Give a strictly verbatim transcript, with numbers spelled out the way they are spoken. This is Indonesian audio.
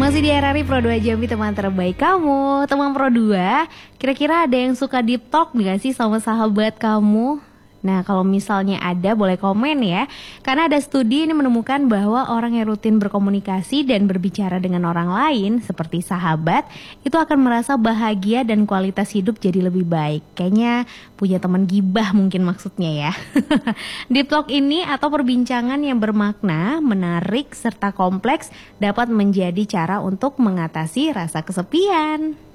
Masih di R R I Pro dua Jambi, teman terbaik kamu. Teman Pro dua, kira-kira ada yang suka deep talk gak sih sama sahabat kamu? Nah, kalau misalnya ada, boleh komen ya. Karena ada studi ini menemukan bahwa orang yang rutin berkomunikasi dan berbicara dengan orang lain seperti sahabat, itu akan merasa bahagia dan kualitas hidup jadi lebih baik. Kayaknya punya teman gibah mungkin maksudnya ya. Deep talk ini atau perbincangan yang bermakna, menarik, serta kompleks dapat menjadi cara untuk mengatasi rasa kesepian.